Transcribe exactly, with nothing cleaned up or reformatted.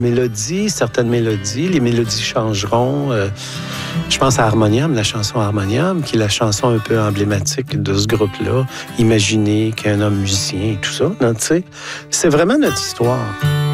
Mélodies, certaines mélodies, les mélodies changeront. Euh, je pense à Harmonium, la chanson Harmonium, qui est la chanson un peu emblématique de ce groupe-là. Imaginez qu'un homme musicien et tout ça, tu sais. C'est vraiment notre histoire.